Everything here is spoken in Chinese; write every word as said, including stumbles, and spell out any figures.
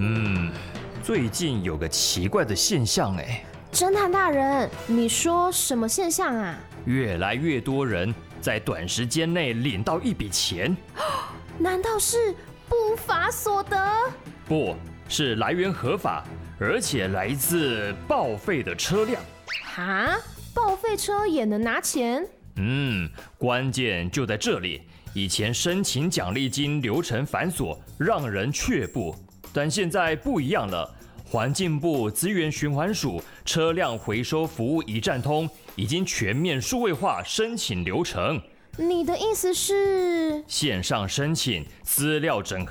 嗯，最近有个奇怪的现象哎。 侦探大人，你说什么现象啊？ 越来越多人在短时间内领到一笔钱。 难道是不法所得？ 不是，来源合法，而且来自报废的车辆。 哈？报废车也能拿钱？ 嗯，关键就在这里。以前申请奖励金流程繁琐，让人却步，但现在不一样了。环境部资源循环署车辆回收服务一站通已经全面数位化申请流程。 你的意思是？ 线上申请，资料整合